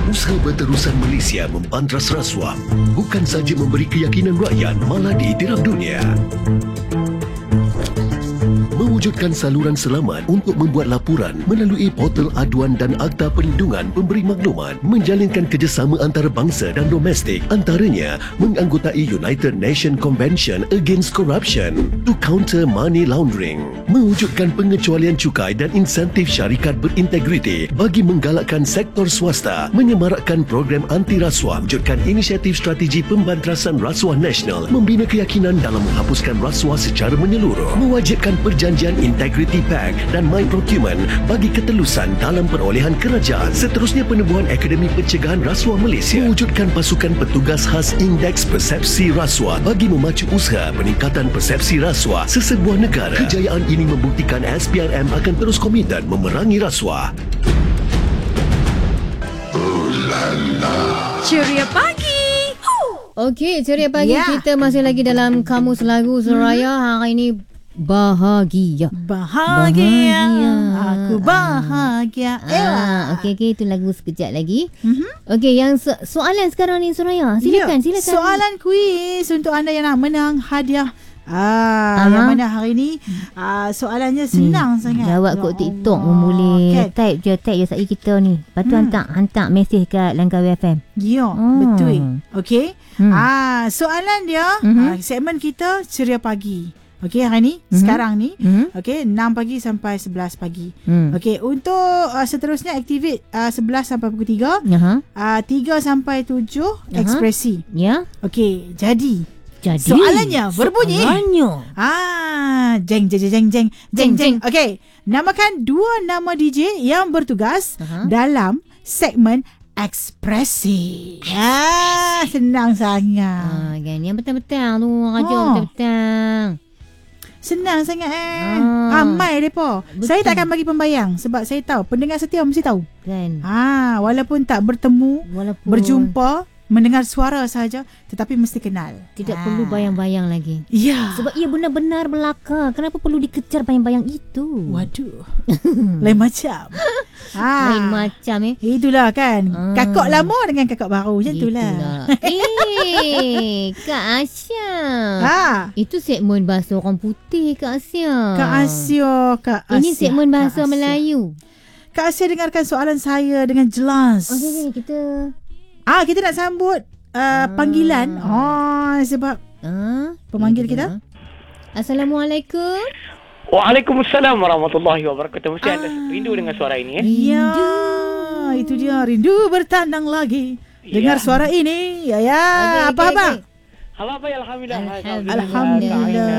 Usaha berterusan Malaysia membantras rasuah bukan sahaja memberi keyakinan rakyat, malah diiktiraf dunia. Mewujudkan saluran selamat untuk membuat laporan melalui portal aduan dan Akta Perlindungan Pemberi Maklumat, menjalinkan kerjasama antarabangsa dan domestik, antaranya menganggotai United Nations Convention Against Corruption to counter money laundering, mewujudkan pengecualian cukai dan insentif syarikat berintegriti bagi menggalakkan sektor swasta, menyemarakkan program anti rasuah, wujudkan inisiatif strategi pembantrasan rasuah nasional, membina keyakinan dalam menghapuskan rasuah secara menyeluruh, mewajibkan perjanjian Integrity Pact dan My Procurement bagi ketelusan dalam perolehan kerajaan. Seterusnya, penubuhan Akademi Pencegahan Rasuah Malaysia, mewujudkan pasukan petugas khas Indeks Persepsi Rasuah bagi memacu usaha peningkatan persepsi rasuah sesebuah negara. Kejayaan ini membuktikan SPRM akan terus komited memerangi rasuah. Ceria pagi. Okey, ceria pagi. Kita masih lagi dalam Kamus Lagu Suraya. Hari ini bahagia. Aku bahagia. Okey, itu lagu sekejap lagi. Okey, yang soalan sekarang ni Suraya. Silakan. Soalan kuis untuk anda yang nak menang hadiah. Yang mana hari ni soalannya senang sangat. Jawab kat TikTok pun boleh. Type je saya kita ni. Lepas tu hantar mesej kat Langkawi FM. Ya, betul. Okey. Soalan dia, segmen kita Ceria Pagi. Okey, hari ni, sekarang ni, okey, 6 pagi sampai 11 pagi. Okey, untuk seterusnya aktivit 11 sampai pukul 3, 3 sampai 7 ekspresi. Ya. Okey, jadi soalannya berbunyi. Jeng. Okey, namakan 2 nama DJ yang bertugas dalam segmen ekspresi. Senang sangat. Kan, yang petang-petang tu, raja petang-petang. Senang sangat Ramai mereka. Saya tak akan bagi pembayang sebab saya tahu pendengar setia mesti tahu. Kan. Walaupun tak bertemu, berjumpa, mendengar suara sahaja, tetapi mesti kenal. Tidak perlu bayang-bayang lagi. Ya. Sebab ia benar-benar belaka. Kenapa perlu dikejar bayang-bayang itu? Waduh. Lain macam. Lain macam Itulah kan. Kakak lama dengan kakak baru. Macam itulah. Kak Asya. Itu segmen bahasa orang putih, Kak Asya. Kak Asya. Ini segmen bahasa Melayu. Kak Asya dengarkan soalan saya dengan jelas. Okey, kita nak sambut panggilan. Sebab pemanggil kita. Assalamualaikum. Waalaikumsalam warahmatullahi wabarakatuh. Mesti anda rindu dengan suara ini Ya, itu dia, rindu bertandang lagi. Dengar suara ini. Ya. Apa abang? Alhamdulillah. Alhamdulillah.